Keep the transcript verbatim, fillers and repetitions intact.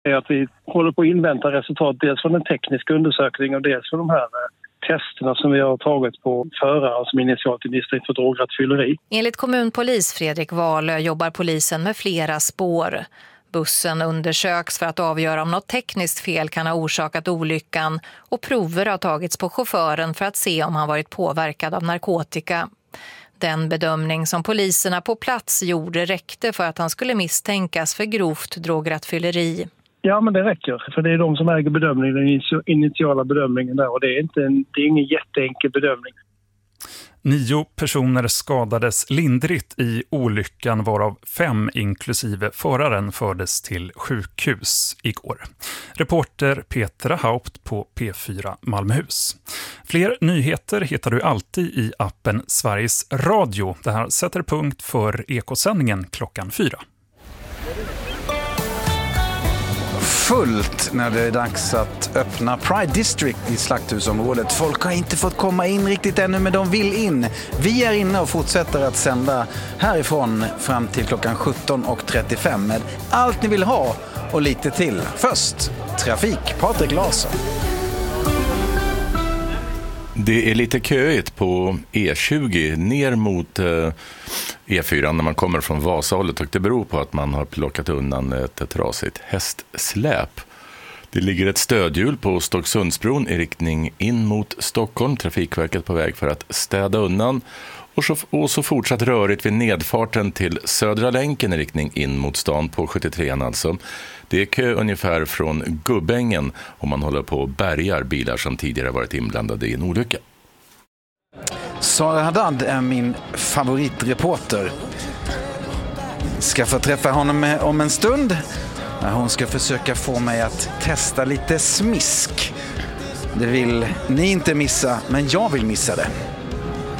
är att vi håller på att invänta resultat dels från den tekniska undersökningen och dels från de här testerna som vi har tagit på förare som initialt är misstänkt för drograttfylleri. Enligt kommunpolis Fredrik Wahlö jobbar polisen med flera spår. Bussen undersöks för att avgöra om något tekniskt fel kan ha orsakat olyckan och prover har tagits på chauffören för att se om han varit påverkad av narkotika. Den bedömning som poliserna på plats gjorde räckte för att han skulle misstänkas för grovt drograttfylleri. Ja, men det räcker. För det är de som äger bedömningen, den initiala bedömningen där. Och det är, inte en, det är ingen jätteenkel bedömning. Nio personer skadades lindrigt i olyckan varav fem inklusive föraren fördes till sjukhus igår. Reporter Petra Haupt på P fyra Malmöhus. Fler nyheter hittar du alltid i appen Sveriges Radio. Det här sätter punkt för ekosändningen klockan fyra. Fullt när det är dags att öppna Pride District i Slakthusområdet. Folk har inte fått komma in riktigt ännu, men de vill in. Vi är inne och fortsätter att sända härifrån fram till klockan sjutton och trettiofem med allt ni vill ha och lite till. Först, trafik, Patrik Larsson. Det är lite köigt på E tjugo ner mot E fyra när man kommer från Vasahållet, och det beror på att man har plockat undan ett trasigt hästsläp. Det ligger ett stödhjul på Stocksundsbron i riktning in mot Stockholm. Trafikverket på väg för att städa undan. Och så, och så fortsatt rörigt vid nedfarten till Södra länken i riktning in mot stan på sjuttiotre alltså. Det är kö ungefär från Gubbängen om man håller på och bärgar bilar som tidigare varit inblandade i en olycka. Sara Haddad är min favoritreporter. Ska få träffa honom om en stund. Hon ska försöka få mig att testa lite smisk. Det vill ni inte missa, men jag vill missa det.